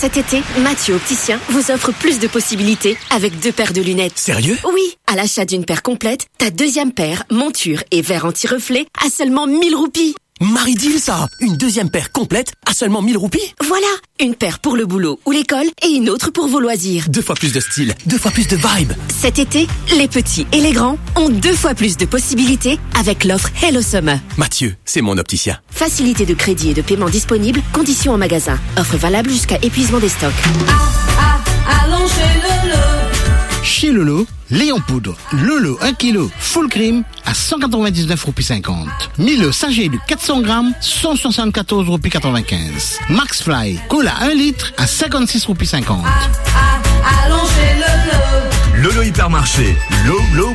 Cet été, Mathieu Opticien vous offre plus de possibilités avec 2 paires de lunettes. Sérieux? Oui, à l'achat d'une paire complète, ta deuxième paire, monture et verre anti-reflet à seulement 1000 roupies. Marie-deal, ça! Une deuxième paire complète à seulement 1000 roupies? Voilà, une paire pour le boulot ou l'école et une autre pour vos loisirs. 2 fois plus de style, 2 fois plus de vibe. Cet été, les petits et les grands ont 2 fois plus de possibilités avec l'offre Hello Summer. Mathieu, c'est mon opticien. Facilité de crédit et de paiement disponible, conditions en magasin. Offre valable jusqu'à épuisement des stocks. Allons chez Lolo. Chez Lolo, Léon Poudre, Lolo 1 kg, full cream à 199 roupies 50. Milo sachet de 400 grammes, 174 roupies 95. Max Fly, cola 1 litre à 56 roupies 50. Allons chez Lolo. Lolo Hypermarché, Lolo